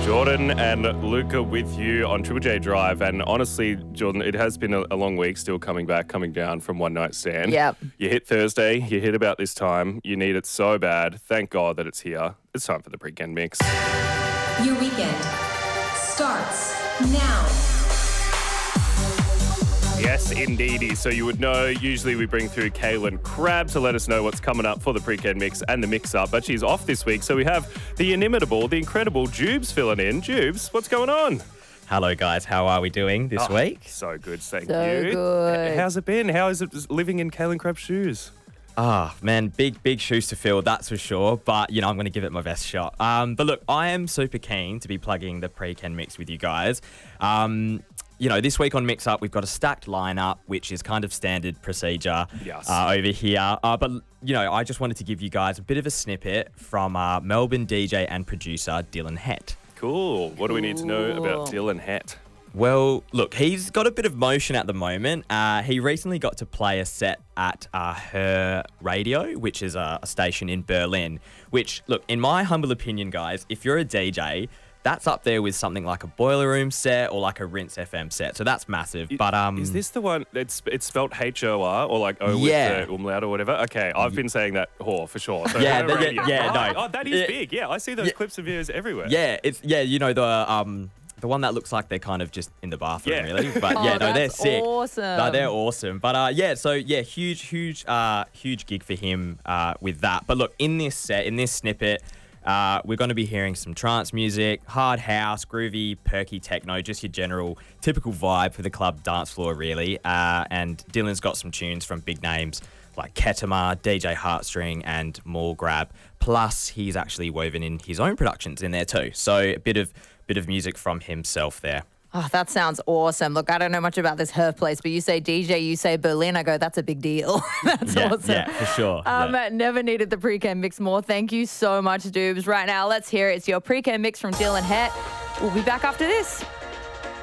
Jordan and Luca with you on Triple J Drive. And honestly, Jordan, it has been a long week still coming down from one night stand. Yep. You hit Thursday, you hit about this time. You need it so bad. Thank God that it's here. It's time for the Pre-Ken Mix. Your weekend starts now. Yes, indeedy. So you would know, usually we bring through Kaylin Crabb to let us know what's coming up for the Pre-Ken Mix and the Mix-Up, but she's off this week. So we have the inimitable, the incredible Jubes filling in. Jubes, what's going on? Hello, guys. How are we doing this week? So good, thank you. So good. How's it been? How is it living in Kaylin Crabb's shoes? Man, big shoes to fill, that's for sure. But, I'm going to give it my best shot. But look, I am super keen to be plugging the Pre-Ken Mix with you guys. This week on Mix Up, we've got a stacked lineup, which is kind of standard procedure over here. But I just wanted to give you guys a bit of a snippet from Melbourne DJ and producer Dylan Het. Cool. What do we need to know about Dylan Het? Well, look, he's got a bit of motion at the moment. He recently got to play a set at Her Radio, which is a station in Berlin, which, look, in my humble opinion, guys, if you're a DJ, that's up there with something like a Boiler Room set or like a Rinse FM set. So that's massive. But is this the one? It's spelled HOR or like O with the umlaut or whatever. Okay, I've been saying that whore for sure. So no. Oh, that is big. Yeah, I see those clips of yours everywhere. Yeah, the one that looks like they're kind of just in the bathroom, really. But they're sick. Awesome. No, they're awesome. But huge gig for him with that. But look, in this snippet, we're going to be hearing some trance music, hard house, groovy, perky techno, just your general typical vibe for the club dance floor, really. And Dylan's got some tunes from big names like Ketama, DJ Heartstring, and Mall Grab. Plus, he's actually woven in his own productions in there too. So a bit of music from himself there. Oh, that sounds awesome. Look, I don't know much about this Her place, but you say DJ, you say Berlin. I go, that's a big deal. That's awesome. Yeah, for sure. Never needed the Pre-Ken Mix more. Thank you so much, Dubes. Right now, let's hear it. It's your Pre-Ken Mix from Dylan Het. We'll be back after this.